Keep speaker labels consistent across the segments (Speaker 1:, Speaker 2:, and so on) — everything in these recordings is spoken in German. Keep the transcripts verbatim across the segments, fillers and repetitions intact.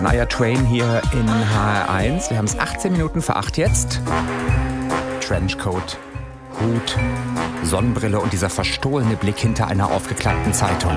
Speaker 1: Shania Twain hier in H R eins. Wir haben es achtzehn Minuten vor acht jetzt. Trenchcoat, Hut, Sonnenbrille und dieser verstohlene Blick hinter einer aufgeklappten Zeitung.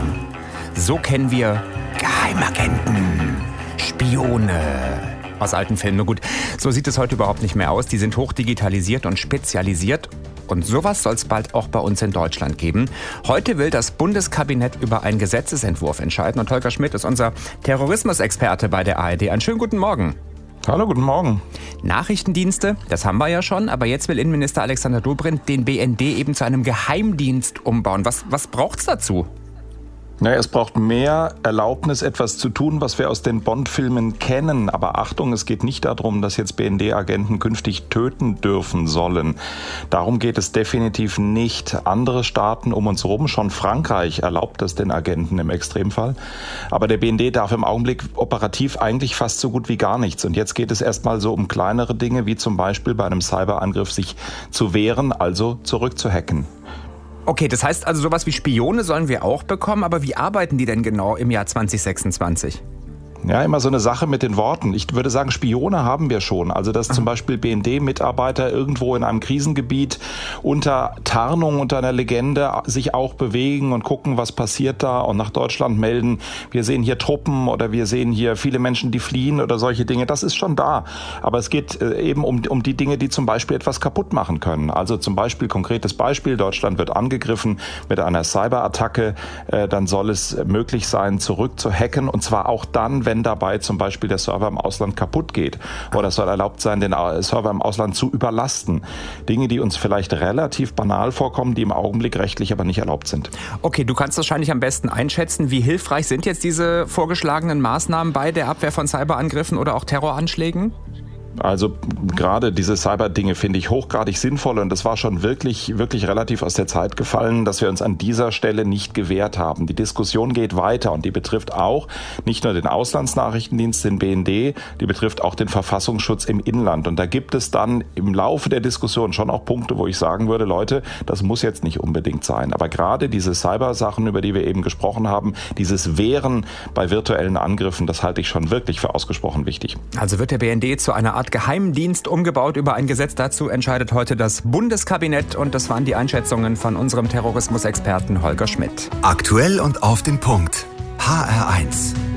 Speaker 1: So kennen wir Geheimagenten, Spione aus alten Filmen. Nur gut, so sieht es heute überhaupt nicht mehr aus. Die sind hochdigitalisiert und spezialisiert. Und sowas soll es bald auch bei uns in Deutschland geben. Heute will das Bundeskabinett über einen Gesetzesentwurf entscheiden. Und Holger Schmidt ist unser Terrorismusexperte bei der A R D. Einen schönen guten Morgen.
Speaker 2: Hallo, guten Morgen.
Speaker 1: Nachrichtendienste, das haben wir ja schon. Aber jetzt will Innenminister Alexander Dobrindt den B N D eben zu einem Geheimdienst umbauen. Was, was braucht es dazu?
Speaker 2: Naja, es braucht mehr Erlaubnis, etwas zu tun, was wir aus den Bond-Filmen kennen. Aber Achtung, es geht nicht darum, dass jetzt B N D-Agenten künftig töten dürfen sollen. Darum geht es definitiv nicht. Andere Staaten um uns herum, schon Frankreich, erlaubt das den Agenten im Extremfall. Aber der B N D darf im Augenblick operativ eigentlich fast so gut wie gar nichts. Und jetzt geht es erstmal so um kleinere Dinge, wie zum Beispiel bei einem Cyberangriff sich zu wehren, also zurückzuhacken.
Speaker 1: Okay, das heißt also, sowas wie Spione sollen wir auch bekommen, aber wie arbeiten die denn genau im Jahr zwanzig sechsundzwanzig?
Speaker 2: Ja, immer so eine Sache mit den Worten. Ich würde sagen, Spione haben wir schon. Also, dass zum Beispiel B N D-Mitarbeiter irgendwo in einem Krisengebiet unter Tarnung, unter einer Legende sich auch bewegen und gucken, was passiert da und nach Deutschland melden. Wir sehen hier Truppen oder wir sehen hier viele Menschen, die fliehen oder solche Dinge. Das ist schon da. Aber es geht eben um, um die Dinge, die zum Beispiel etwas kaputt machen können. Also zum Beispiel, konkretes Beispiel, Deutschland wird angegriffen mit einer Cyberattacke. Dann soll es möglich sein, zurück zu hacken. Und zwar auch dann, wenn wenn dabei zum Beispiel der Server im Ausland kaputt geht. Oder es soll erlaubt sein, den Server im Ausland zu überlasten. Dinge, die uns vielleicht relativ banal vorkommen, die im Augenblick rechtlich aber nicht erlaubt sind.
Speaker 1: Okay, du kannst wahrscheinlich am besten einschätzen, wie hilfreich sind jetzt diese vorgeschlagenen Maßnahmen bei der Abwehr von Cyberangriffen oder auch Terroranschlägen?
Speaker 2: Also gerade diese Cyber-Dinge finde ich hochgradig sinnvoll und das war schon wirklich, wirklich relativ aus der Zeit gefallen, dass wir uns an dieser Stelle nicht gewehrt haben. Die Diskussion geht weiter und die betrifft auch nicht nur den Auslandsnachrichtendienst, den B N D, die betrifft auch den Verfassungsschutz im Inland. Und da gibt es dann im Laufe der Diskussion schon auch Punkte, wo ich sagen würde, Leute, das muss jetzt nicht unbedingt sein. Aber gerade diese Cyber-Sachen, über die wir eben gesprochen haben, dieses Wehren bei virtuellen Angriffen, das halte ich schon wirklich für ausgesprochen wichtig.
Speaker 1: Also wird der B N D zu einer Art Geheimdienst umgebaut. Über ein Gesetz dazu entscheidet heute das Bundeskabinett. Und das waren die Einschätzungen von unserem Terrorismusexperten Holger Schmidt.
Speaker 3: Aktuell und auf den Punkt. H R eins.